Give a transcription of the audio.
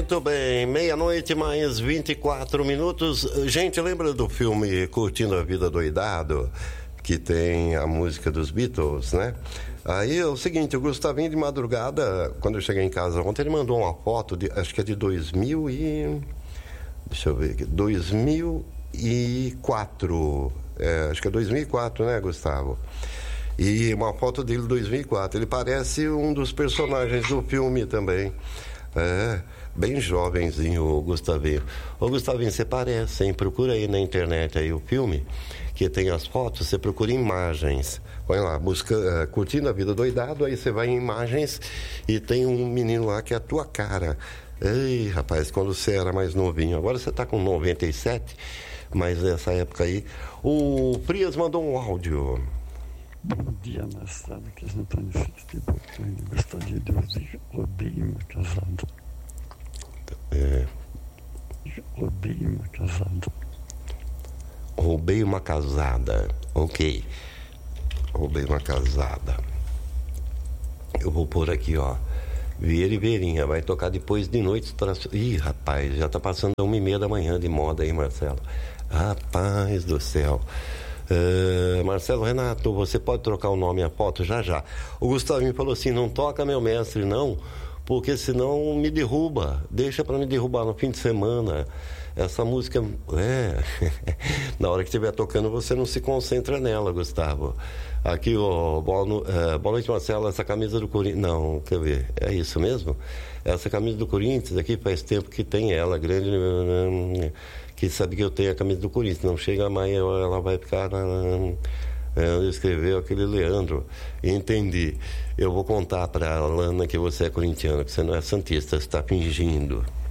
Muito bem, meia-noite mais 24 minutos. Gente, lembra do filme Curtindo a Vida Doidado? Que tem a música dos Beatles, né? Aí é o seguinte, o Gustavinho de madrugada, quando eu cheguei em casa ontem, ele mandou uma foto, acho que é de 2000 e... Deixa eu ver aqui, 2004. Acho que é 2004, né, Gustavo? E uma foto dele de 2004. Ele parece um dos personagens do filme também. Bem jovenzinho o Gustavinho. Ô Gustavinho, você parece, hein? Procura aí na internet aí o filme, que tem as fotos, você procura imagens. Põe lá, busca Curtindo a Vida Doidado, aí você vai em imagens e tem um menino lá que é a tua cara. Ei, rapaz, quando você era mais novinho. Agora você tá com 97, mas nessa época aí. O Frias mandou um áudio. Bom dia, mestrado, que não está no festival. Eu gostaria de ouvir Roubei uma Casada. Roubei uma Casada. Roubei uma casada. Ok. Roubei uma casada. Eu vou pôr aqui, ó. Vieira e Veirinha. Vai tocar depois de noite. Ih, rapaz, já tá passando 1h30 da manhã de moda aí, Marcelo. Rapaz do céu. Marcelo Renato, você pode trocar o nome e a foto já já. O Gustavinho falou assim, não toca meu mestre não, porque senão me derruba, deixa pra me derrubar no fim de semana. Essa música na hora que estiver tocando você não se concentra nela, Gustavo. Aqui, ó, boa noite, Marcelo. Essa camisa do Corinthians, não, quer ver, é isso mesmo? Essa camisa do Corinthians aqui faz tempo que tem ela, grande, que sabe que eu tenho a camisa do Corinthians, não chega mais, ela vai ficar escreveu aquele Leandro. Entendi. Eu vou contar pra Lana que você é corintiano, que você não é santista, você está fingindo.